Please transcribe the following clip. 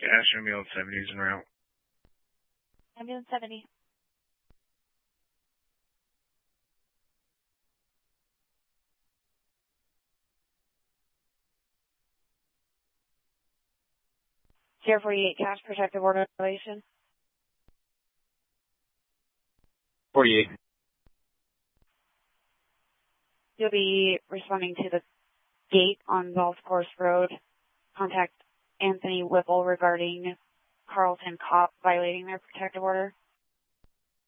Cash ambulance 70 is en route. Ambulance 70. Sierra 48, cash protective order violation. 48. You'll be responding to the gate on Golf Course Road. Contact Anthony Whipple regarding Carlton Cop violating their protective order.